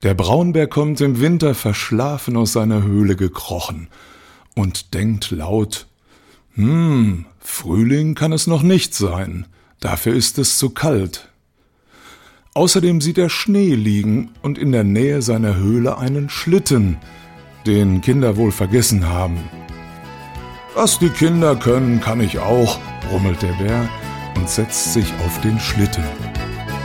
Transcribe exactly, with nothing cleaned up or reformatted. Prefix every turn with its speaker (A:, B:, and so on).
A: Der Braunbär kommt im Winter verschlafen aus seiner Höhle gekrochen und denkt laut: »Hm, Frühling kann es noch nicht sein, dafür ist es zu kalt.« Außerdem sieht er Schnee liegen und in der Nähe seiner Höhle einen Schlitten, den Kinder wohl vergessen haben. »Was die Kinder können, kann ich auch«, brummelt der Bär und setzt sich auf den Schlitten.